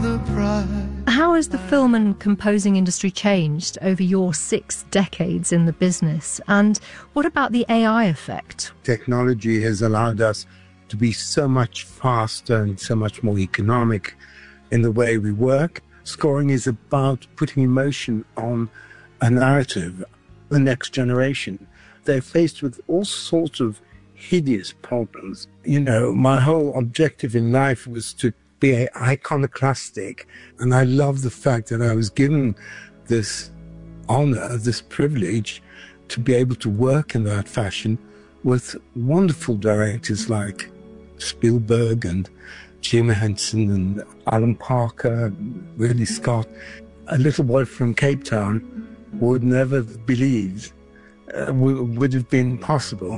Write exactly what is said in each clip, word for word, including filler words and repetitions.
the prize. How has the film and composing industry changed over your six decades in the business? And what about the A I effect? Technology has allowed us to be so much faster and so much more economic in the way we work. Scoring is about putting emotion on a narrative. The next generation, they're faced with all sorts of hideous problems. You know, my whole objective in life was to be iconoclastic, and I love the fact that I was given this honor, this privilege to be able to work in that fashion with wonderful directors like Spielberg and Jim Henson and Alan Parker, and Ridley Scott. A little boy from Cape Town would never have believed uh, would, would have been possible.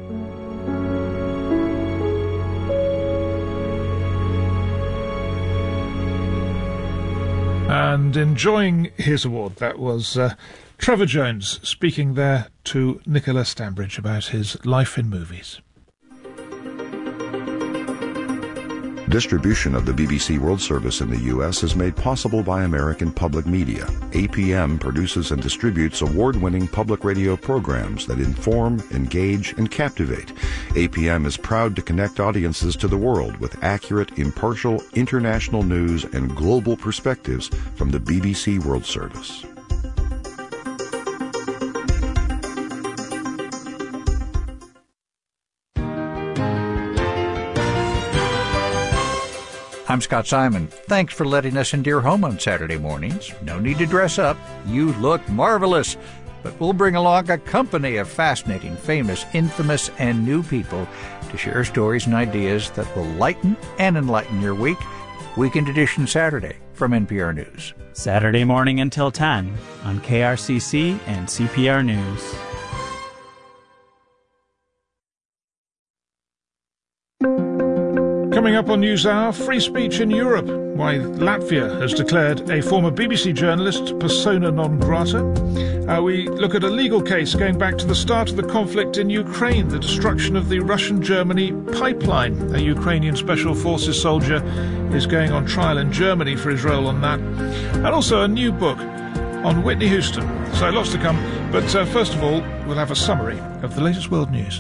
And enjoying his award, that was uh, Trevor Jones speaking there to Nicola Stambridge about his life in movies. Distribution of the B B C World Service in the U S is made possible by American Public Media. A P M produces and distributes award-winning public radio programs that inform, engage, and captivate. A P M is proud to connect audiences to the world with accurate, impartial, international news and global perspectives from the B B C World Service. I'm Scott Simon. Thanks for letting us into your home on Saturday mornings. No need to dress up. You look marvelous. But we'll bring along a company of fascinating, famous, infamous, and new people to share stories and ideas that will lighten and enlighten your week. Weekend Edition Saturday from N P R News. Saturday morning until ten on K R C C and C P R News. Coming up on NewsHour, free speech in Europe, why Latvia has declared a former B B C journalist persona non grata. Uh, we look at a legal case going back to the start of the conflict in Ukraine, the destruction of the Russian-Germany pipeline. A Ukrainian Special Forces soldier is going on trial in Germany for his role on that. And also a new book on Whitney Houston. So lots to come, but uh, first of all, we'll have a summary of the latest world news.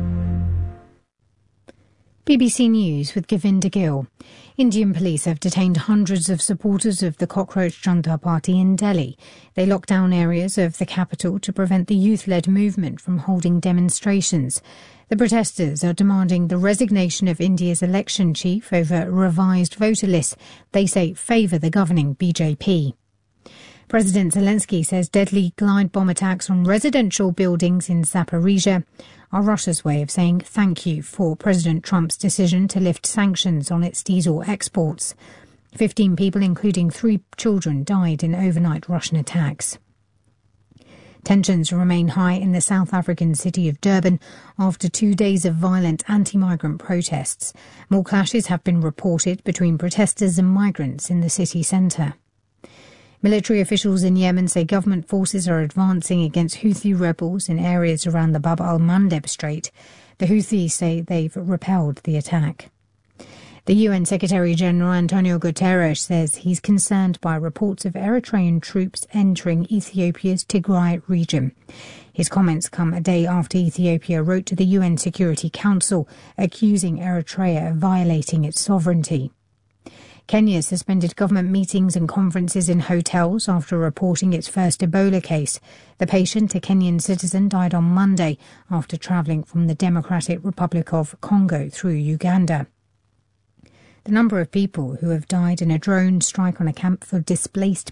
B B C News with Govinda Gill. Indian police have detained hundreds of supporters of the Cockroach Junta Party in Delhi. They locked down areas of the capital to prevent the youth-led movement from holding demonstrations. The protesters are demanding the resignation of India's election chief over revised voter lists they say favour the governing B J P. President Zelensky says deadly glide bomb attacks on residential buildings in Zaporizhia are Russia's way of saying thank you for President Trump's decision to lift sanctions on its diesel exports. Fifteen people, including three children, died in overnight Russian attacks. Tensions remain high in the South African city of Durban after two days of violent anti-migrant protests. More clashes have been reported between protesters and migrants in the city centre. Military officials in Yemen say government forces are advancing against Houthi rebels in areas around the Bab al-Mandeb Strait. The Houthis say they've repelled the attack. The U N Secretary-General Antonio Guterres says he's concerned by reports of Eritrean troops entering Ethiopia's Tigray region. His comments come a day after Ethiopia wrote to the U N Security Council accusing Eritrea of violating its sovereignty. Kenya suspended government meetings and conferences in hotels after reporting its first Ebola case. The patient, a Kenyan citizen, died on Monday after travelling from the Democratic Republic of Congo through Uganda. The number of people who have died in a drone strike on a camp for displaced